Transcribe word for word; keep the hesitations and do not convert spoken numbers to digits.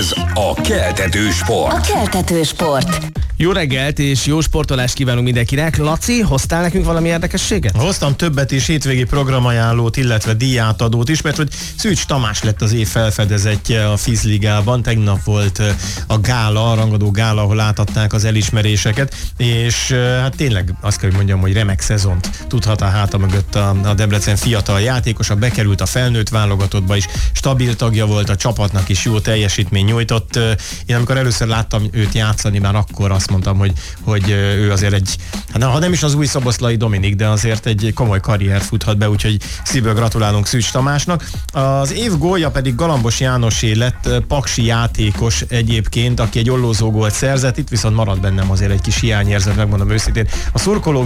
Ez a Keltető Sport. A Keltető Sport. Jó reggelt és jó sportolást kívánunk mindenkinek. Laci, hoztál nekünk valami érdekességet? Hoztam többet és hétvégi programajánlót, illetve díjátadót is, mert hogy Szűcs Tamás lett az év felfedezetje a Fizligában. Tegnap volt a gála, a rangadó gála, ahol átadták az elismeréseket, és hát tényleg azt kell, hogy mondjam, hogy remek szezont tudhat a háta mögött a, a Debrecen fiatal játékosa, bekerült a felnőtt válogatottba is, stabil tagja volt a csapatnak is, jó teljesítmény nyújtott. Én amikor először láttam őt játszani, már akkor azt mondtam, hogy, hogy ő azért egy, hát ha nem is az új Szoboszlai Dominik, de azért egy komoly karrier futhat be, úgyhogy szívből gratulálunk Szűcs Tamásnak. Az év gólja pedig Galambos Jánosé lett, paksi játékos egyébként, aki egy ollózó gólt szerzett, itt viszont marad bennem azért egy kis hiányérzet, megmondom őszintén. A szurkolók